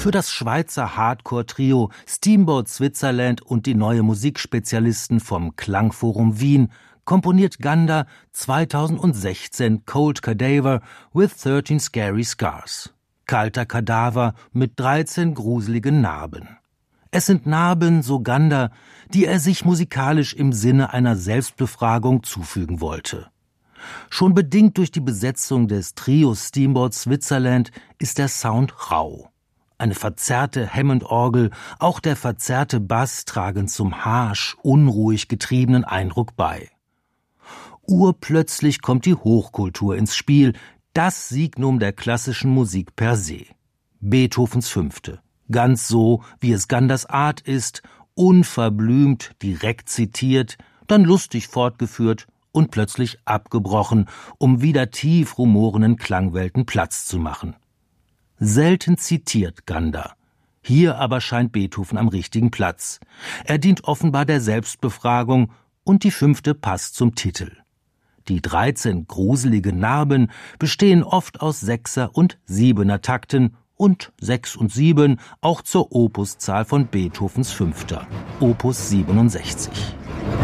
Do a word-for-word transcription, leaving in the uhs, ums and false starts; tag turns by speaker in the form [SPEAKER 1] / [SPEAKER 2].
[SPEAKER 1] Für das Schweizer Hardcore-Trio Steamboat Switzerland und die neue Musikspezialisten vom Klangforum Wien komponiert Gander zweitausendsechzehn Cold Cadaver with thirteen Scary Scars. Kalter Kadaver mit dreizehn gruseligen Narben. Es sind Narben, so Gander, die er sich musikalisch im Sinne einer Selbstbefragung zufügen wollte. Schon bedingt durch die Besetzung des Trios Steamboat Switzerland ist der Sound rau. Eine verzerrte Hammond-Orgel, auch der verzerrte Bass tragen zum harsch, unruhig getriebenen Eindruck bei. Urplötzlich kommt die Hochkultur ins Spiel, das Signum der klassischen Musik per se. Beethovens Fünfte. Ganz so, wie es Ganders Art ist, unverblümt, direkt zitiert, dann lustig fortgeführt und plötzlich abgebrochen, um wieder tief rumorenden Klangwelten Platz zu machen. Selten zitiert Gander. Hier aber scheint Beethoven am richtigen Platz. Er dient offenbar der Selbstbefragung und die Fünfte passt zum Titel. Die dreizehn gruselige Narben bestehen oft aus Sechser- und Siebener Takten und sechs und sieben auch zur Opuszahl von Beethovens Fünfter, Opus siebenundsechzig.